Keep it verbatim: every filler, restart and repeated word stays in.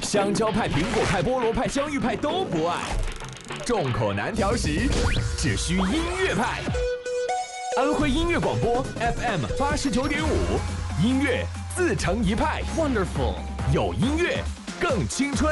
香蕉派、苹果派、菠萝派、香芋派都不爱，众口难调时，只需音乐派。安徽音乐广播 F M 八十九点五，音乐自成一派。Wonderful， 有音乐更青春。